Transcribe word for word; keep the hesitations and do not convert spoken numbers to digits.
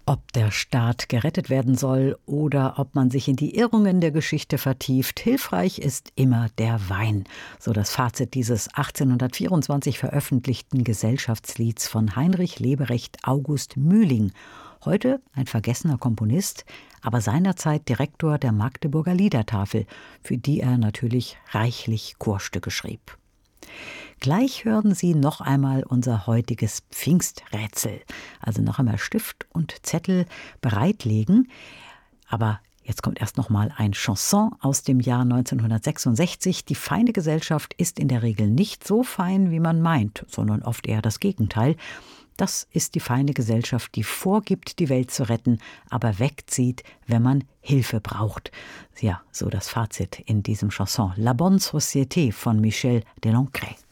Ob der Staat gerettet werden soll oder ob man sich in die Irrungen der Geschichte vertieft, hilfreich ist immer der Wein. So das Fazit dieses achtzehnhundertvierundzwanzig veröffentlichten Gesellschaftslieds von Heinrich Leberecht August Mühling. Heute ein vergessener Komponist, aber seinerzeit Direktor der Magdeburger Liedertafel, für die er natürlich reichlich Chorstücke schrieb. Gleich hören Sie noch einmal unser heutiges Pfingsträtsel. Also noch einmal Stift und Zettel bereitlegen. Aber jetzt kommt erst noch mal ein Chanson aus dem Jahr neunzehnhundertsechsundsechzig. Die feine Gesellschaft ist in der Regel nicht so fein, wie man meint, sondern oft eher das Gegenteil. Das ist die feine Gesellschaft, die vorgibt, die Welt zu retten, aber wegzieht, wenn man Hilfe braucht. Ja, so das Fazit in diesem Chanson La Bonne Société von Michel Deloncre.